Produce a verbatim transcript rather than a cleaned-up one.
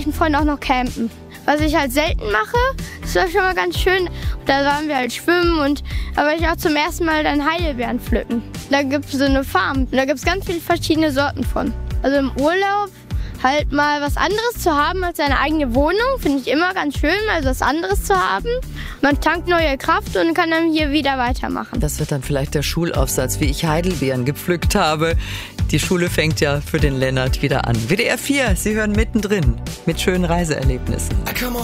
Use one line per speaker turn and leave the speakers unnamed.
gleichen Freunden auch noch campen. Was ich halt selten mache, das war schon mal ganz schön. Da waren wir halt schwimmen und da war ich auch zum ersten Mal dann Heidelbeeren pflücken. Da gibt es so eine Farm und da gibt es ganz viele verschiedene Sorten von. Also im Urlaub halt mal was anderes zu haben als seine eigene Wohnung, finde ich immer ganz schön, also was anderes zu haben. Man tankt neue Kraft und kann dann hier wieder weitermachen.
Das wird dann vielleicht der Schulaufsatz, wie ich Heidelbeeren gepflückt habe. Die Schule fängt ja für den Lennart wieder an. W D R vier, Sie hören mittendrin mit schönen Reiseerlebnissen.